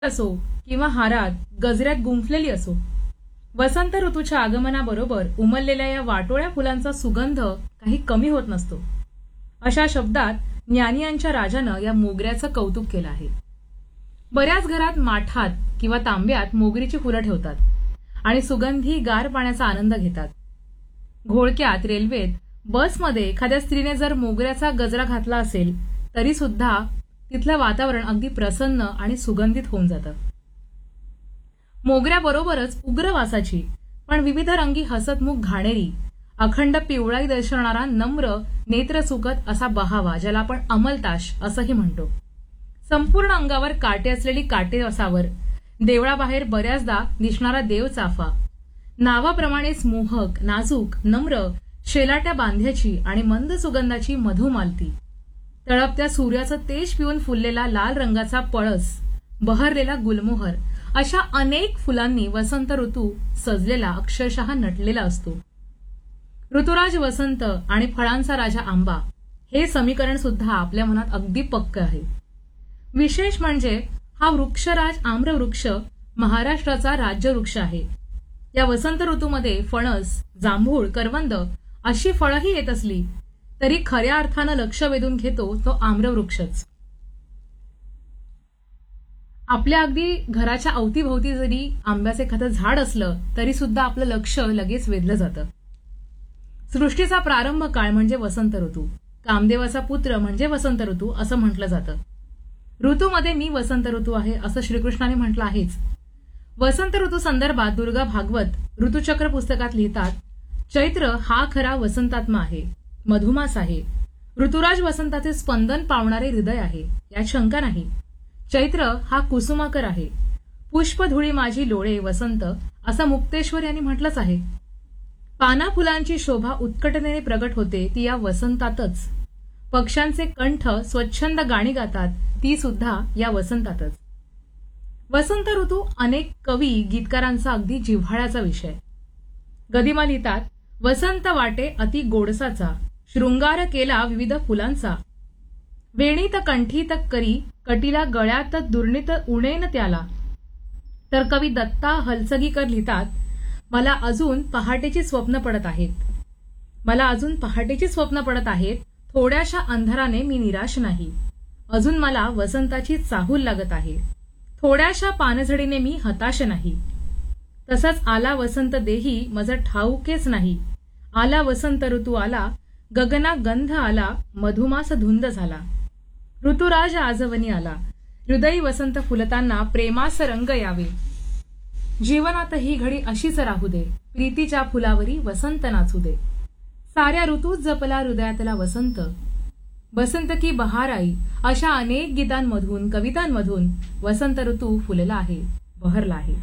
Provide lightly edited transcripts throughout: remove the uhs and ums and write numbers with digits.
असो किंवा हारात गजऱ्यात गुंफलेली असो, वसंत ऋतूच्या आगमनाबरोबर उमललेल्या या वाटोळ्या फुलांचा सुगंध काही कमी होत नसतो. अशा शब्दात ज्ञानी यांच्या राजानं या मोगऱ्याचं कौतुक केलं आहे. बऱ्याच घरात माठात किंवा तांब्यात मोगरीची फुलं ठेवतात आणि सुगंधी गार पाण्याचा आनंद घेतात. घोळक्यात, रेल्वेत, बसमध्ये एखाद्या स्त्रीने जर मोगऱ्याचा गजरा घातला असेल तरी सुद्धा तिथलं वातावरण अगदी प्रसन्न आणि सुगंधित होऊन जातं. मोगऱ्याबरोबरच उग्र वासाची पण विविध रंगी हसतमुख घाणेरी, अखंड पिवळाई दर्शवणारा नम्र नेत्रसुखद असा बहावा, ज्याला आपण अमलताश असंही म्हणतो, संपूर्ण अंगावर काटे असलेली काटेसावर, देवळाबाहेर बऱ्याचदा दिसणारा देवचाफा, नावाप्रमाणेच मोहक, नाजूक, नम्र, शेलाट्या बांध्याची आणि मंद सुगंधाची मधुमालती, तळपत्या सूर्याचं तेज पिऊन फुललेला लाल रंगाचा पळस, बहरलेला गुलमोहर, अशा अनेक फुलांनी वसंत ऋतू सजलेला, अक्षरशः नटलेला असतो. ऋतुराज वसंत आणि फळांचा राजा आंबा हे समीकरण सुद्धा आपल्या मनात अगदी पक्क आहे. विशेष म्हणजे हा वृक्षराज आम्रवृक्ष महाराष्ट्राचा राज्यवृक्ष आहे. या वसंत ऋतूमध्ये फणस, जांभूळ, करवंद अशी फळंही येत असली तरी खऱ्या अर्थानं लक्ष वेधून घेतो तो आम्रवृक्षच. आपल्या अगदी घराच्या अवतीभोवती जरी आंब्याचे एखादं झाड असलं तरी सुद्धा आपलं लक्ष लगेच वेधलं जातं. सृष्टीचा प्रारंभ काळ म्हणजे वसंत ऋतू, कामदेवाचा पुत्र म्हणजे वसंत ऋतू असं म्हटलं जातं. ऋतूमध्ये मी वसंत ऋतू आहे असं श्रीकृष्णाने म्हटलं आहेच. वसंत ऋतू संदर्भात दुर्गा भागवत ऋतुचक्र पुस्तकात लिहितात, चैत्र हा खरा वसंतात्मा आहे, मधुमास आहे, ऋतुराज वसंताचे स्पंदन पावणारे हृदय आहे, यात शंका नाही. चैत्र हा कुसुमाकर आहे, पुष्पधुळी माझी लोळे वसंत असं मुक्तेश्वर यांनी म्हटलंच आहे. पाना फुलांची शोभा उत्कटतेने प्रगट होते ती या वसंतातच. पक्ष्यांचे कंठ स्वच्छंद गाणी गातात ती सुद्धा या वसंतातच. वसंत ऋतू अनेक कवी गीतकारांचा अगदी जिव्हाळ्याचा विषय. गदिमा लिहितात, वसंत वाटे अति गोडसाचा, शृंगार केला विविध फुलांचा, वेणीत कंठीत करी कटीला गळ्यात दुर्नीत उणेन त्याला. तर कवी दत्ता हलसगीकर लिहितात, मला अजून पहाटेची स्वप्न पडत आहेत, मला अजून पहाटेची स्वप्न पडत आहेत, थोड्याशा अंधाराने मी निराश नाही, अजून मला वसंताची चाहूल लागत आहे, थोड्याशा पानझडीने मी हताश नाही. तसंच आला वसंत देही मज ठाऊकेच नाही, आला वसंत ऋतू आला, गगना गंध आला, मधुमास धुंद झाला, ऋतुराज आजवनी आला, हृदयी वसंत फुलताना प्रेमास रंग यावे, जीवनात ही घडी अशीच राहू दे, प्रीतीच्या फुलावरी वसंत नाचू दे, साऱ्या ऋतूत जपला हृदयातला वसंत, बसंत की बहार आई, अशा अनेक गीतांमधून, कवितांमधून वसंत ऋतू फुलला आहे, बहरला आहे.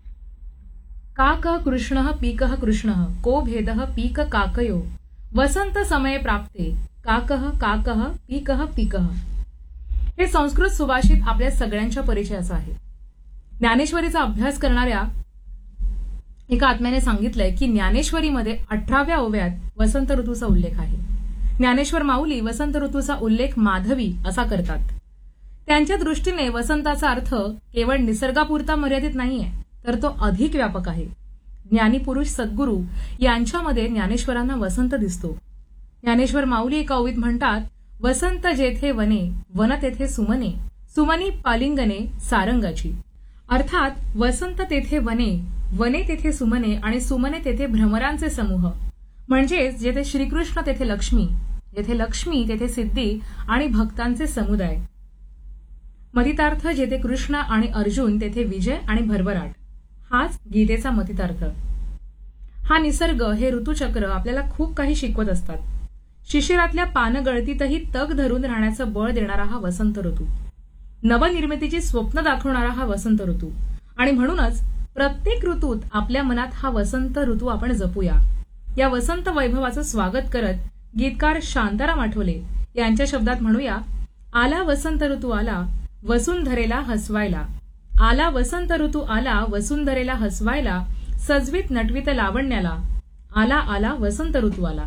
काकः कृष्णः पीकः कृष्णः, को भेदः पीक काकयो, वसंत समय प्राप्ते, काकः काकः पीकः पीकः. हे संस्कृत सुभाषित आपल्या सगळ्यांच्या परिचयाचं आहे. ज्ञानेश्वरीचा अभ्यास करणाऱ्या एका आत्म्याने सांगितलंय की ज्ञानेश्वरीमध्ये 18व्या ओव्यात वसंत ऋतूचा उल्लेख आहे. ज्ञानेश्वर माऊली वसंत ऋतूचा उल्लेख माधवी असा करतात. त्यांच्या दृष्टीने वसंताचा अर्थ केवळ निसर्गापुरता मर्यादित नाहीये, तर तो अधिक व्यापक आहे. ज्ञानी पुरुष सद्गुरू यांच्यामध्ये ज्ञानेश्वरांना वसंत दिसतो. ज्ञानेश्वर माऊली एका ओवीत म्हणतात, वसंत जेथे वने, वन तेथे सुमने, सुमनी पालिंगने सारंगाची. अर्थात वसंत तेथे वने, वने तेथे सुमने आणि सुमने तेथे भ्रमरांचे समूह, म्हणजेच जेथे श्रीकृष्ण तेथे लक्ष्मी, जेथे लक्ष्मी तेथे सिद्धी आणि भक्तांचे समुदाय. मतितार्थ जेथे कृष्ण आणि अर्जुन तेथे विजय आणि भरभराट, हाच गीतेचा मतितार्थ. हा निसर्ग, हे ऋतुचक्र आपल्याला खूप काही शिकवत असतात. शिशिरातल्या पानगळतीतही तग धरून राहण्याचं बळ देणारा हा वसंत ऋतू, नवनिर्मितीची स्वप्न दाखवणारा हा वसंत ऋतू. आणि म्हणूनच प्रत्येक ऋतूत आपल्या मनात हा वसंत ऋतू आपण जपूया. या वसंत वैभवाचं स्वागत करत गीतकार शांताराम आठवले यांच्या शब्दात म्हणूया, आला वसंत ऋतू आला, वसुंधरेला हसवायला, आला वसंत ऋतू आला, वसुंधरेला हसवायला, सजवीत नटवीत लावण्याला, आला आला वसंत ऋतू आला.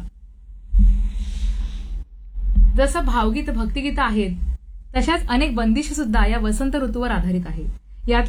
जसं भावगीत भक्तिगीत आहेत तशाच अनेक बंदिशी सुद्धा या वसंत ऋतूवर आधारित आहेत.